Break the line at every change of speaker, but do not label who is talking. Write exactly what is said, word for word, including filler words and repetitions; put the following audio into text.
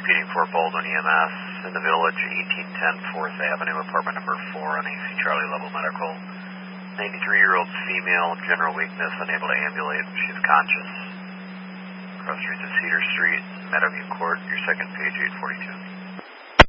repeating for Baldwin E M S in the Village, eighteen ten fourth Avenue, apartment number four on A C Charlie Level Medical. ninety-three-year-old female, general weakness, unable to ambulate. She's conscious. Cross streets of Cedar Street, Meadowview Court, your second page, eight forty-two.